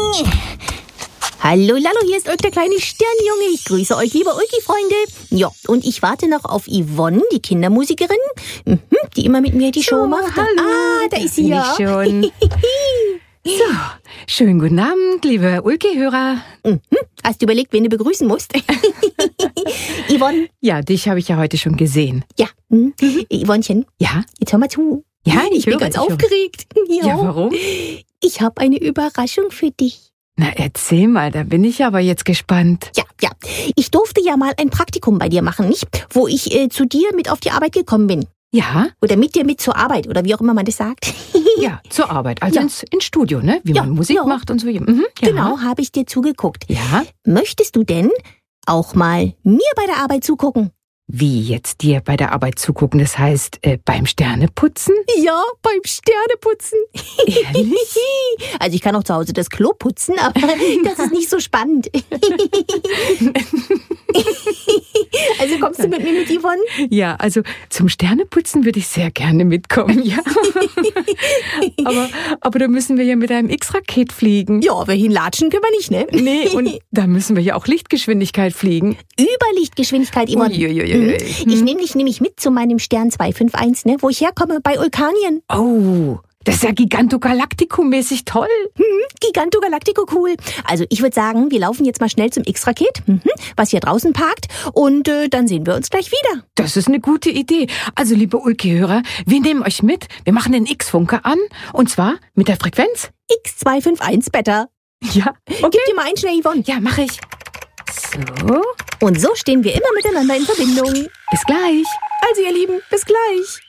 Hallo, Lallo, hier ist der kleine Sternjunge. Ich grüße euch, liebe Ulki-Freunde. Ja, und ich warte noch auf Yvonne, die Kindermusikerin, die immer mit mir die Show macht. Hallo. Da ist sie ja. Schon. So, schönen guten Abend, liebe Ulki-Hörer. Hast du überlegt, wen du begrüßen musst? Yvonne? Ja, dich habe ich ja heute schon gesehen. Ja. Yvonnchen? Ja? Jetzt hör mal zu. Ja, ich bin ganz aufgeregt. Ja, warum? Ich habe eine Überraschung für dich. Na, erzähl mal, da bin ich aber jetzt gespannt. Ja. Ich durfte ja mal ein Praktikum bei dir machen, nicht? Wo ich zu dir mit auf die Arbeit gekommen bin. Ja? Oder mit dir mit zur Arbeit, oder wie auch immer man das sagt. Ja, zur Arbeit, also ins Studio, ne? Wie man Musik macht und so. Ja. Genau, habe ich dir zugeguckt. Ja? Möchtest du denn auch mal mir bei der Arbeit zugucken? Wie jetzt dir bei der Arbeit zugucken? Das heißt, beim Sterneputzen? Ja, beim Sterneputzen. Ehrlich? Also ich kann auch zu Hause das Klo putzen, aber das ist nicht so spannend. Also kommst du mit mir mit, Yvonne? Ja, also zum Sterneputzen würde ich sehr gerne mitkommen, ja. aber da müssen wir ja mit einem X-Raket fliegen. Ja, aber hinlatschen können wir nicht, ne? Nee, und da müssen wir ja auch Lichtgeschwindigkeit fliegen. Überlichtgeschwindigkeit, Yvonne. Ich nehme dich nämlich mit zu meinem Stern 251, ne, wo ich herkomme, bei Ulkanien. Oh, das ist ja Gigantogalactico-mäßig toll. Gigantogalactico, cool. Also ich würde sagen, wir laufen jetzt mal schnell zum X-Raket, was hier draußen parkt, und dann sehen wir uns gleich wieder. Das ist eine gute Idee. Also, liebe Ulki-Hörer, wir nehmen euch mit. Wir machen den X-Funker an, und zwar mit der Frequenz X251 Beta. Ja, okay. Gib dir mal einen schnell, Yvonne. Ja, mache ich. So. Und so stehen wir immer miteinander in Verbindung. Bis gleich. Also ihr Lieben, bis gleich.